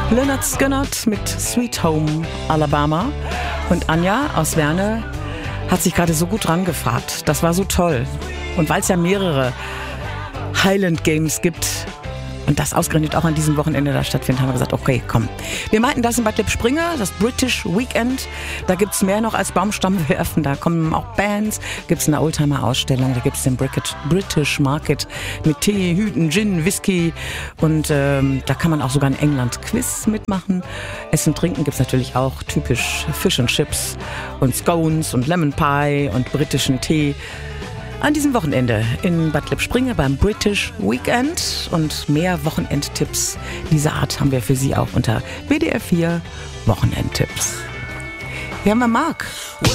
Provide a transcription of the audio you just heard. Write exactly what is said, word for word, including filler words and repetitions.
Lynyrd Skynyrd mit Sweet Home Alabama. Und Anja aus Werne hat sich gerade so gut rangefragt. Das war so toll. Und weil es ja mehrere Highland Games gibt und das ausgerechnet auch an diesem Wochenende da stattfindet, haben wir gesagt, okay, komm. Wir meinten das in Bad Lippspringe, das British Weekend. Da gibt's mehr noch als Baumstamm werfen. Da kommen auch Bands, gibt's eine Oldtimer-Ausstellung, da gibt's den British Market mit Tee, Hüten, Gin, Whisky. Und ähm, da kann man auch sogar ein England-Quiz mitmachen. Essen, Trinken gibt's natürlich auch, typisch Fish and Chips und Scones und Lemon Pie und britischen Tee. An diesem Wochenende in Bad Lippspringe beim British Weekend. Und mehr Wochenendtipps dieser Art haben wir für Sie auch unter B D R vier Wochenendtipps. Hier haben wir Marc.